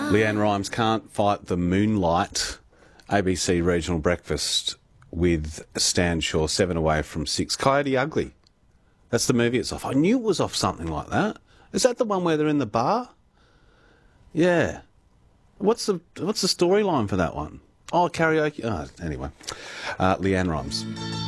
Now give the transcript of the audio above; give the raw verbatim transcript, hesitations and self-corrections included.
Leanne Rhymes can't fight the moonlight. A B C Regional Breakfast with Stan Shaw, seven away from six. Coyote Ugly. That's the movie it's off. I knew it was off something like that. Is that the one where they're in the bar? Yeah. What's the what's the storyline for that one? Oh, karaoke. Oh, anyway, uh, Leanne Rhymes.